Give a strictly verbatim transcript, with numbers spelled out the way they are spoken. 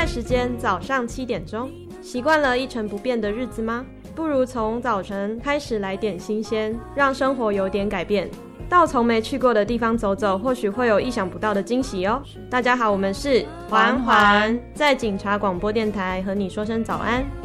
在时间早上七点钟，习惯了一成不变的日子吗？不如从早晨开始来点新鲜，让生活有点改变。到从没去过的地方走走，或许会有意想不到的惊喜哦。大家好，我们是环环，在警察广播电台和你说声早安。